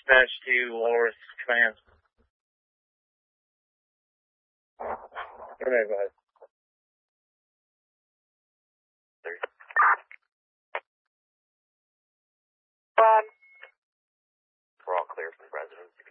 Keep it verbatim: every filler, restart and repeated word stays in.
Dispatch to Walrus Command. Okay, go ahead. Um, we're all clear from residence.